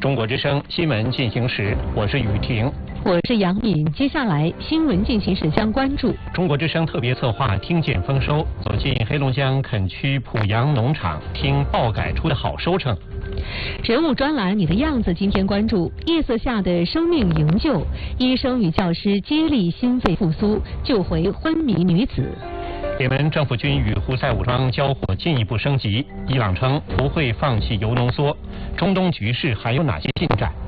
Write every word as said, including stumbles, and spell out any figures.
中国之声新闻进行时，我是雨婷， 我是杨敏。接下来新闻进行时将关注中国之声特别策划听见丰收，走进黑龙江垦区濮阳农场，听爆改出的好收成。 人物专栏，你的样子。今天关注夜色下的生命营救，医生与教师接力心肺复苏，救回昏迷女子。 也门政府军与胡塞武装交火进一步升级，伊朗称不会放弃铀浓缩。中东局势还有哪些进展？